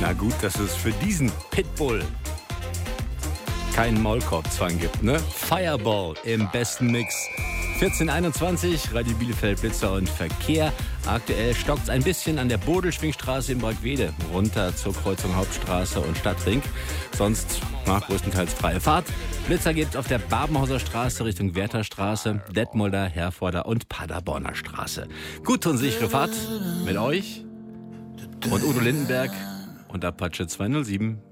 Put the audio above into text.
Na gut, dass es für diesen Pitbull keinen Maulkorbzwang gibt, ne? Fireball im besten Mix. 14:21, Radio Bielefeld, Blitzer und Verkehr. Aktuell stockt's ein bisschen an der Bodelschwingstraße in Bragwede, runter zur Kreuzung Hauptstraße und Stadtring. Sonst größtenteils freie Fahrt. Blitzer gibt's auf der Babenhauser Straße Richtung Wertherstraße, Detmolder, Herforder und Paderborner Straße. Gut und sichere Fahrt mit euch und Udo Lindenberg und Apache 207.